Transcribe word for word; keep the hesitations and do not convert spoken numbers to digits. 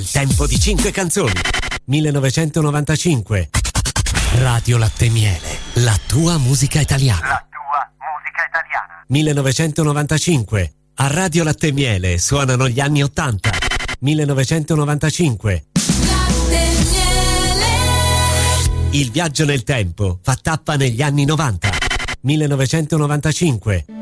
Il tempo di cinque canzoni. millenovecentonovantacinque. Radio Latte Miele, la tua musica italiana. La tua musica italiana. millenovecentonovantacinque. A Radio Latte Miele suonano gli anni ottanta. millenovecentonovantacinque. Latte Miele. Il viaggio nel tempo fa tappa negli anni novanta. millenovecentonovantacinque.